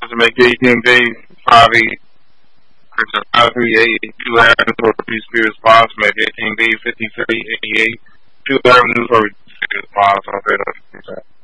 to make 18 days, 538, 2 avenues for reduced response, make 18 days, 5388, 2 avenues for reduced response, I'll say that.